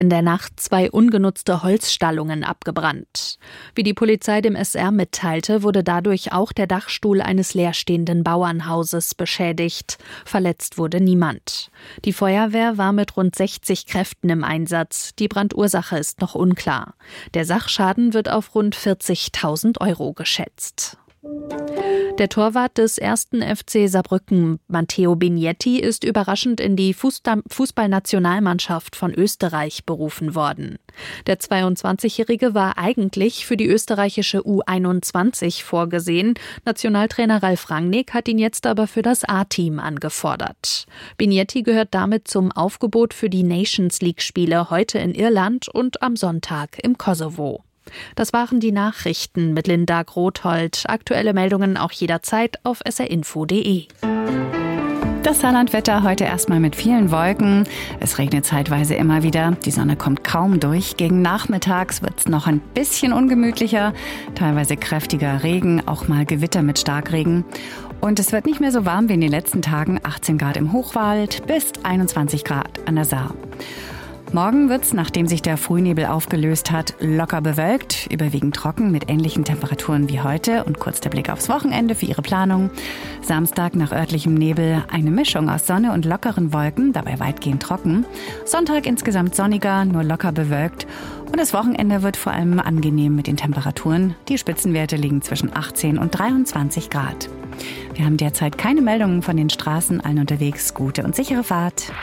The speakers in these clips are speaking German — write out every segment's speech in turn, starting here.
in der Nacht 2 ungenutzte Holzstallungen abgebrannt. Wie die Polizei dem SR mitteilte, wurde dadurch auch der Dachstuhl eines leerstehenden Bauernhauses beschädigt. Verletzt wurde niemand. Die Feuerwehr war mit rund 60 Kräften im Einsatz. Die Brandursache ist noch unklar. Der Sachschaden wird auf rund 40.000 € geschätzt. Der Torwart des 1. FC Saarbrücken, Matteo Bignetti, ist überraschend in die Fußballnationalmannschaft von Österreich berufen worden. Der 22-Jährige war eigentlich für die österreichische U21 vorgesehen. Nationaltrainer Ralf Rangnick hat ihn jetzt aber für das A-Team angefordert. Bignetti gehört damit zum Aufgebot für die Nations-League-Spiele heute in Irland und am Sonntag im Kosovo. Das waren die Nachrichten mit Linda Grothold. Aktuelle Meldungen auch jederzeit auf srinfo.de. Das Saarlandwetter heute erstmal mit vielen Wolken. Es regnet zeitweise immer wieder. Die Sonne kommt kaum durch. Gegen nachmittags wird es noch ein bisschen ungemütlicher. Teilweise kräftiger Regen, auch mal Gewitter mit Starkregen. Und es wird nicht mehr so warm wie in den letzten Tagen. 18 Grad im Hochwald bis 21 Grad an der Saar. Morgen wird's, nachdem sich der Frühnebel aufgelöst hat, locker bewölkt, überwiegend trocken mit ähnlichen Temperaturen wie heute und kurz der Blick aufs Wochenende für Ihre Planung. Samstag nach örtlichem Nebel eine Mischung aus Sonne und lockeren Wolken, dabei weitgehend trocken. Sonntag insgesamt sonniger, nur locker bewölkt. Und das Wochenende wird vor allem angenehm mit den Temperaturen. Die Spitzenwerte liegen zwischen 18 und 23 Grad. Wir haben derzeit keine Meldungen von den Straßen, allen unterwegs. Gute und sichere Fahrt.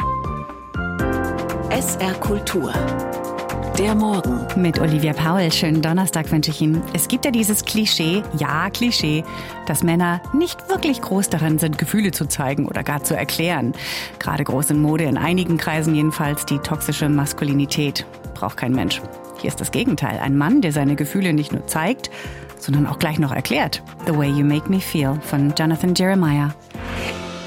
SR Kultur. Der Morgen. Mit Olivia Paul. Schönen Donnerstag wünsche ich Ihnen. Es gibt ja dieses Klischee, dass Männer nicht wirklich groß darin sind, Gefühle zu zeigen oder gar zu erklären. Gerade groß in Mode, in einigen Kreisen jedenfalls, die toxische Maskulinität. Braucht kein Mensch. Hier ist das Gegenteil. Ein Mann, der seine Gefühle nicht nur zeigt, sondern auch gleich noch erklärt. The Way You Make Me Feel von Jonathan Jeremiah.